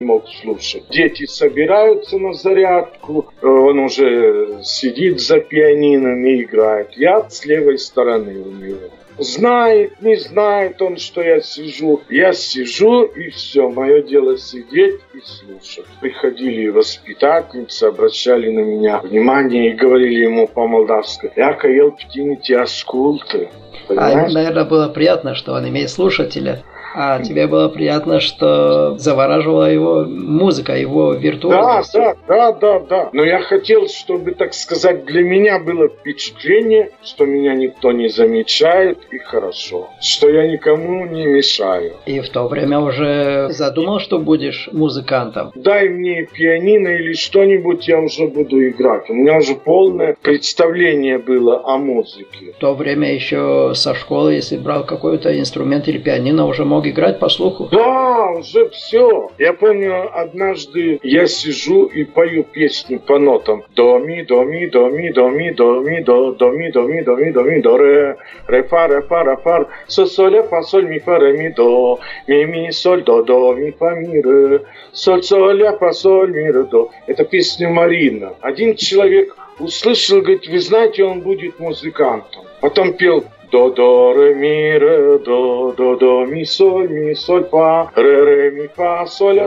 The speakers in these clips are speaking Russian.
мог слушать. Дети собираются на зарядку, он уже сидит за пианино и играет. Я с левой стороны у него. Знает, не знает он, что я сижу. Я сижу, и все. Мое дело сидеть и слушать. Приходили воспитательницы, обращали на меня внимание и говорили ему по-молдавски: «Яка ел птините аскулты». Наверное, было приятно, что он имеет слушателя. А тебе было приятно, что завораживала его музыка, его виртуозность? Да. Но я хотел, чтобы, так сказать, для меня было впечатление, что меня никто не замечает, и хорошо, что я никому не мешаю. И в то время уже задумал, что будешь музыкантом? Дай мне пианино или что-нибудь, я уже буду играть. У меня уже полное представление было о музыке. В то время еще со школы, если брал какой-то инструмент или пианино, уже мог играть по слуху? Да, уже все. Я помню, однажды я сижу и пою песню по нотам. До ми, до ми, до ми, до ми, до ми, до ми, до ми, до ми, до ми, до ре, ре, фа, со, соль, ля, фа, соль, ми, фа, ре, ми, до, ми, соль, до, ми, фа, ми, ре, соль, ля, фа, соль, ми, ре, до. Это песня Марина. Один человек услышал, говорит: вы знаете, он будет музыкантом. Потом пел: до, ре, ми, ре, до, ми, соль, фа, ре, ми, фа, соль,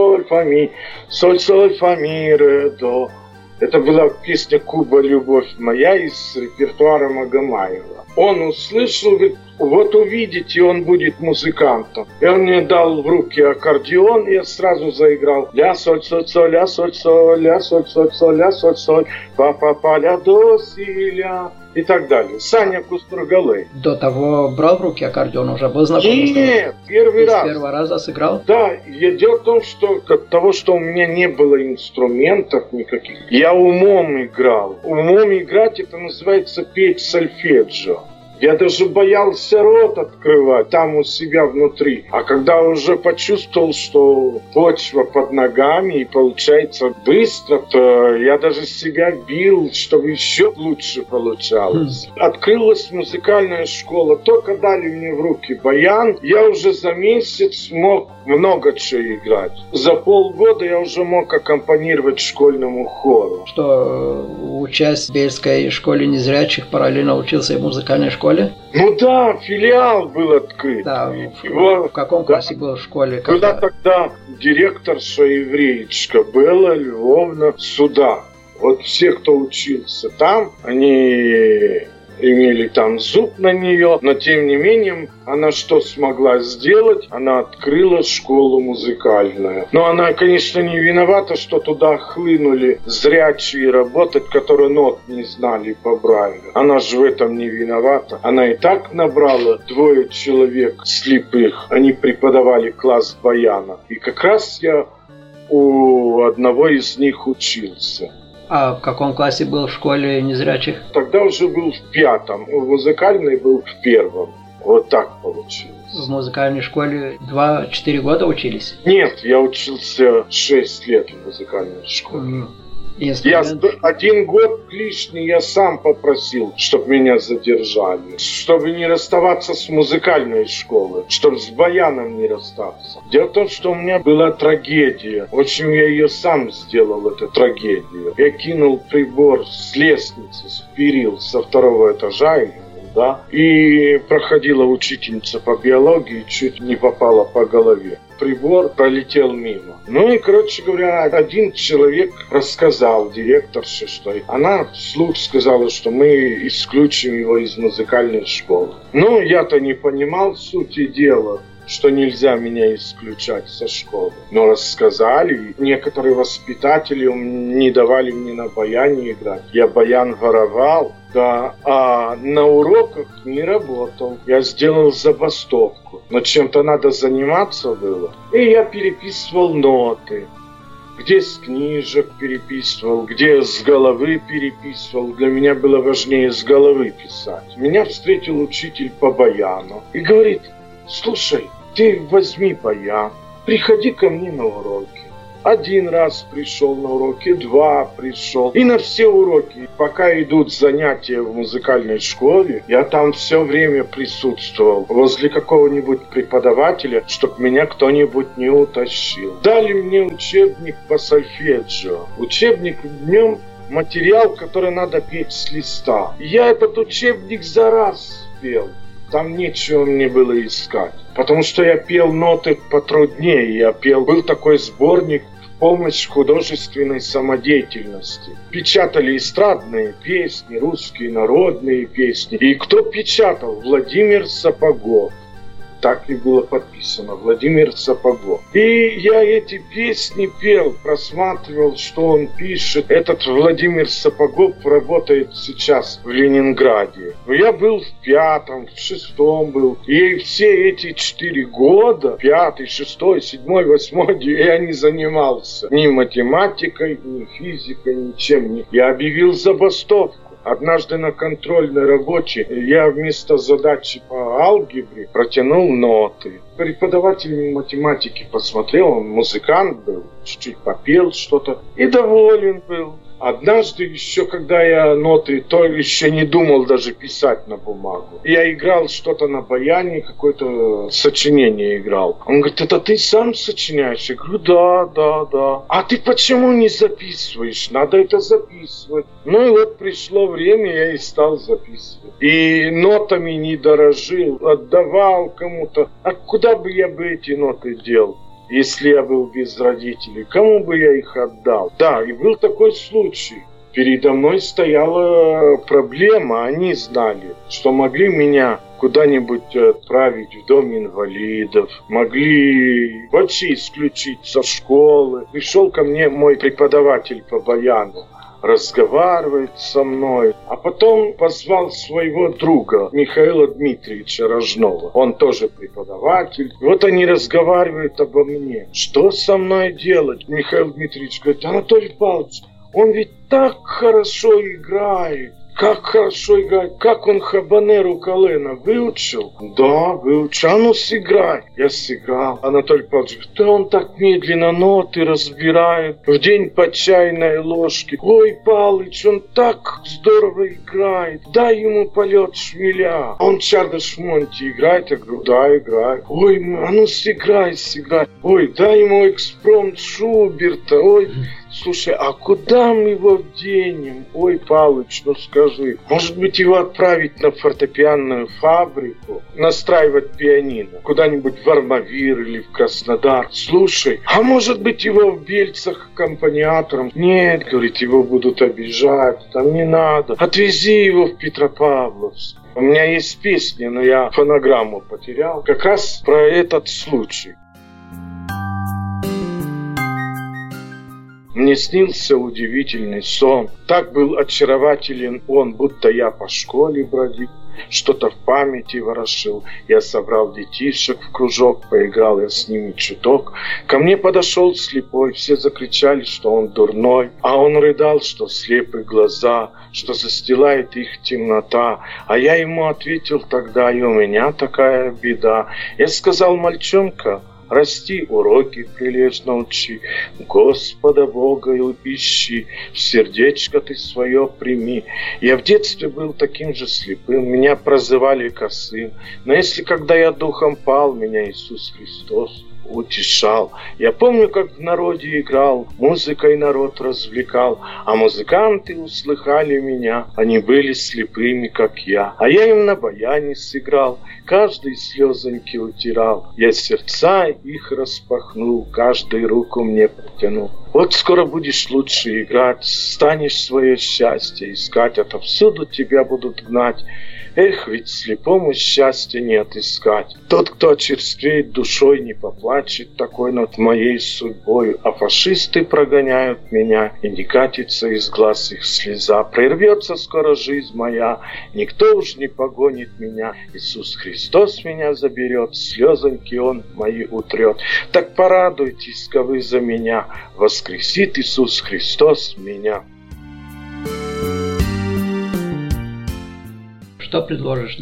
фа, ми, ре, до. Это была песня «Куба, любовь моя» из репертуара Магомаева. Он услышал, говорит: вот увидите, он будет музыкантом. И он мне дал в руки аккордеон, и я сразу заиграл: ля, соль, ля, соль, ля, соль, ля, соль, фа, ля, до, си, ля. И так далее. Саня Кустургалей. До того брал в руки аккордеон, уже был знаком? Нет, первый раз. С первого раза сыграл? Да, дело в том, что от того, что у меня не было инструментов никаких, я умом играл. Умом играть — это называется петь сольфеджио. Я даже боялся рот открывать там у себя внутри. А когда уже почувствовал, что почва под ногами и получается быстро, то я даже себя бил, чтобы еще лучше получалось. Открылась музыкальная школа. Только дали мне в руки баян, я уже за месяц мог много чего играть. За полгода я уже мог аккомпанировать школьному хору. Что, учась в Бельской школе незрячих, параллельно учился и в музыкальной школе? Ну да, филиал был открыт. Да, в каком классе был в школе? Была тогда директорша евреечка Белла Львовна Суда. Вот все, кто учился там, они имели там зуб на нее, но тем не менее она что смогла сделать? Она открыла школу музыкальную. Но она, конечно, не виновата, что туда хлынули зрячие работать, которые нот не знали по Брайлю. Она же в этом не виновата. Она и так набрала 2 человек слепых. Они преподавали класс баяна. И как раз я у одного из них учился. А в каком классе был в школе незрячих? Тогда уже был в 5-м, в музыкальной был в 1-м. Вот так получилось. В музыкальной школе 2-4 года учились? Нет, я учился 6 лет в музыкальной школе. Инструмент? 1 год лишний я сам попросил, чтобы меня задержали. Чтобы не расставаться с музыкальной школой, чтобы с баяном не расстаться. Дело в том, что у меня была трагедия. В общем, я ее сам сделал, эту трагедию. Я кинул прибор с лестницы, с перил со 2-го этажа, да, и проходила учительница по биологии, чуть не попала по голове. Прибор пролетел мимо. Ну и, короче говоря, один человек рассказал директорше, что она вслух сказала, что мы исключим его из музыкальной школы. Ну, я-то не понимал сути дела, что нельзя меня исключать со школы. Но рассказали, некоторые воспитатели не давали мне на баяне играть. Я баян воровал, да, а на уроках не работал. Я сделал забастовку. Но чем-то надо заниматься было. И я переписывал ноты. Где с книжек переписывал, где с головы переписывал. Для меня было важнее с головы писать. Меня встретил учитель по баяну и говорит: слушай, ты возьми баян, приходи ко мне на уроки. Один раз пришел на уроки, 2 пришел. И на все уроки, пока идут занятия в музыкальной школе, я там все время присутствовал возле какого-нибудь преподавателя, чтобы меня кто-нибудь не утащил. Дали мне учебник по сольфеджио. Учебник, в нем материал, который надо петь с листа. Я этот учебник за раз пел. Там нечего мне было искать. Потому что я пел ноты потруднее. Был такой сборник «Помощь художественной самодеятельности». Печатали эстрадные песни, русские народные песни. И кто печатал? Владимир Сапогов. Так и было подписано, Владимир Сапогов. И я эти песни пел, просматривал, что он пишет. Этот Владимир Сапогов работает сейчас в Ленинграде. Я был в 5-м, в 6-м был. И все эти 4 года, 5-й, 6-й, 7-й, 8-й, я не занимался ни математикой, ни физикой, ничем. Я объявил забастовку. Однажды на контрольной работе я вместо задачи по алгебре протянул ноты. Преподаватель математики посмотрел, он музыкант был, чуть-чуть попел что-то и доволен был. Однажды еще, когда я ноты, то еще не думал даже писать на бумагу. Я играл что-то на баяне, какое-то сочинение играл. Он говорит, это ты сам сочиняешь? Я говорю, да. А ты почему не записываешь? Надо это записывать. Ну и вот пришло время, я и стал записывать. И нотами не дорожил, отдавал кому-то. А куда бы я эти ноты дел? Если я был без родителей, кому бы я их отдал? Да, и был такой случай. Передо мной стояла проблема. Они знали, что могли меня куда-нибудь отправить в дом инвалидов, могли вообще исключить со школы. Пришел ко мне мой преподаватель по баяну, разговаривает со мной, а потом позвал своего друга Михаила Дмитриевича Рожнова. Он тоже преподаватель. Вот они разговаривают обо мне. Что со мной делать? Михаил Дмитриевич говорит, Анатолий Павлович, он ведь так хорошо играет. Как хорошо играет. Как он хабанеру Колена выучил? Да, выучил. А ну сыграй. Я сыграл. Анатолий Павлович говорит, да он так медленно ноты разбирает. В день по чайной ложке. Ой, Павлович, он так здорово играет. Дай ему полет шмеля. Он Чардаш Монти играет. Я говорю, да, играет. Ой, а ну сыграй. Ой, дай ему экспромт Шуберта. Ой, слушай, а куда мы его денем? Ой, Павлович, ну скажи, может быть его отправить на фортепианную фабрику, настраивать пианино, куда-нибудь в Армавир или в Краснодар? Слушай, а может быть его в Бельцах аккомпаниатором? Нет, говорит, его будут обижать, там не надо. Отвези его в Петропавловск. У меня есть песни, но я фонограмму потерял, как раз про этот случай. Мне снился удивительный сон. Так был очарователен он, будто я по школе бродил, что-то в памяти ворошил. Я собрал детишек в кружок, поиграл я с ними чуток. Ко мне подошел слепой, все закричали, что он дурной, а он рыдал, что слепы глаза, что застилает их темнота. А я ему ответил тогда, и у меня такая беда. Я сказал, мальчонка, расти, уроки прилежно учи, Господа Бога ищи, в сердечко ты свое прими. Я в детстве был таким же слепым, меня прозывали косым, но если когда я духом пал, меня Иисус Христос утешал. Я помню, как в народе играл, музыкой народ развлекал, а музыканты услыхали меня, они были слепыми, как я. А я им на баяне сыграл, каждый слезоньки утирал. Я сердца их распахнул, каждый руку мне протянул. Вот скоро будешь лучше играть, станешь свое счастье искать, отовсюду тебя будут гнать. Эх, ведь слепому счастья не отыскать. Тот, кто очерствеет душой, не поплачет такой над моей судьбой. А фашисты прогоняют меня, и не катится из глаз их слеза. Прервется скоро жизнь моя, никто уж не погонит меня. Иисус Христос меня заберет, слезоньки Он мои утрет. Так порадуйтесь-ка вы за меня, воскресит Иисус Христос меня. Что предложишь для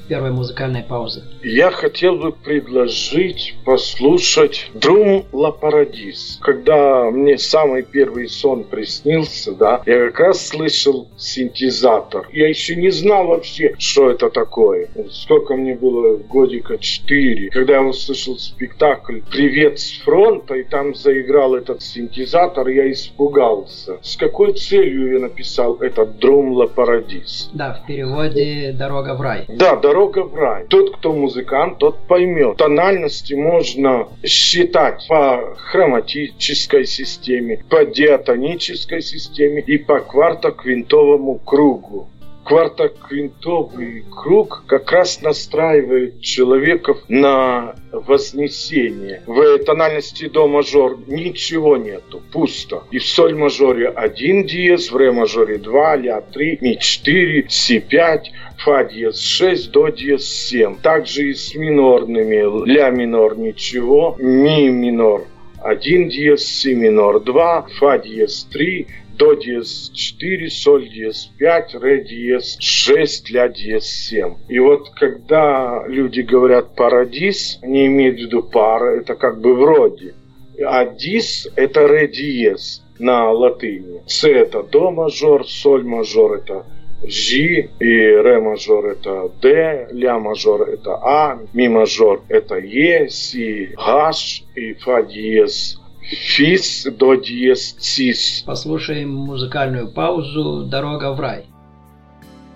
первой музыкальной паузы? Я хотел бы предложить послушать «Drum la Paradis». Когда мне самый первый сон приснился, да, я как раз слышал синтезатор. Я еще не знал вообще, что это такое. Сколько мне было? Годика 4. Когда я услышал спектакль «Привет с фронта», и там заиграл этот синтезатор, я испугался. С какой целью я написал этот «Drum la Paradis»? Да, в переводе «Дорога в рай». Да, «Дорога в рай». Тот, кто музыкант, тот поймет. Тональности можно считать по хроматической системе, по диатонической системе и по квартоквинтовому кругу. Квартоквинтовый круг как раз настраивает человека на вознесение. В тональности до мажор ничего нету, пусто. И в соль мажоре 1 диез, в ре мажоре 2, ля 3, ми 4, си 5, фа диез 6, до диез 7. Также и с минорными. Ля минор ничего, ми минор 1 диез, си минор 2, фа диез 3, до диез 4, соль диез 5, ре диез 6, ля диез 7. И вот когда люди говорят парадис, они имеют в виду пара, это как бы вроде. А дис это ре диез на латыни. С это до мажор, соль мажор это Ж, и ре мажор это Д, ля мажор это А, ми мажор это Е, си гаш и фа диез фис, до диез цис. Послушаем музыкальную паузу «Дорога в рай».